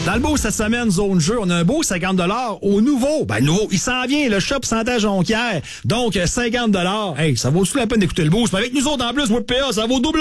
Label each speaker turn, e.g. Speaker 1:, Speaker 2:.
Speaker 1: Dans le beau cette semaine, Zone Jeu, on a un beau 50 au nouveau. Ben, nouveau, il s'en vient, le shop Santé Jonquière. Donc, 50 Hey, ça vaut-tu la peine d'écouter le boost? Mais avec nous autres, en plus, moi, PA, ça vaut double